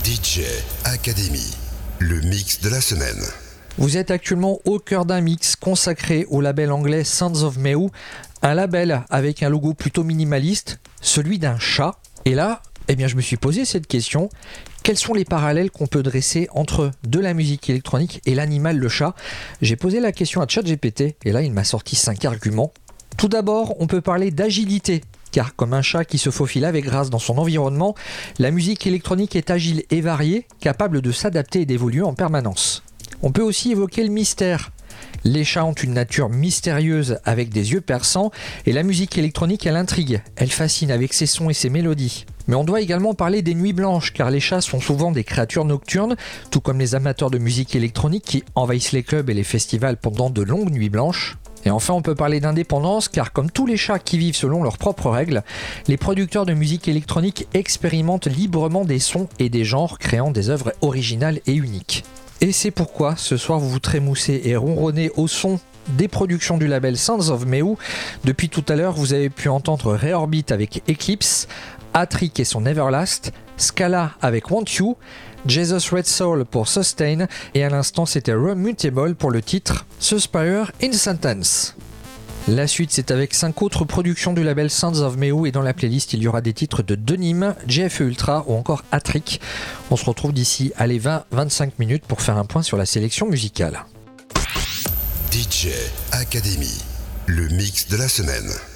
DJ Academy, le mix de la semaine. Vous êtes actuellement au cœur d'un mix consacré au label anglais Sounds of Meow, un label avec un logo plutôt minimaliste, celui d'un chat. Et là, je me suis posé cette question, quels sont les parallèles qu'on peut dresser entre de la musique électronique et l'animal, le chat ? J'ai posé la question à ChatGPT et là il m'a sorti 5 arguments. Tout d'abord, on peut parler d'agilité. Car comme un chat qui se faufile avec grâce dans son environnement, la musique électronique est agile et variée, capable de s'adapter et d'évoluer en permanence. On peut aussi évoquer le mystère. Les chats ont une nature mystérieuse avec des yeux perçants et la musique électronique, elle intrigue, elle fascine avec ses sons et ses mélodies. Mais on doit également parler des nuits blanches car les chats sont souvent des créatures nocturnes, tout comme les amateurs de musique électronique qui envahissent les clubs et les festivals pendant de longues nuits blanches. Et enfin, on peut parler d'indépendance, car comme tous les chats qui vivent selon leurs propres règles, les producteurs de musique électronique expérimentent librement des sons et des genres, créant des œuvres originales et uniques. Et c'est pourquoi, ce soir, vous vous trémoussez et ronronnez au son des productions du label Sounds of Meow. Depuis tout à l'heure, vous avez pu entendre Reorbit avec Eclipse, Atrik et son Everlast, Scala avec Want You, Jesus Red Soul pour Sustain, et à l'instant c'était Remutable pour le titre Suspire in Sentence. La suite c'est avec 5 autres productions du label Sounds of Meow, et dans la playlist il y aura des titres de Denim, JFE Ultra ou encore Atrik. On se retrouve d'ici 20-25 minutes pour faire un point sur la sélection musicale. DJ Academy, le mix de la semaine.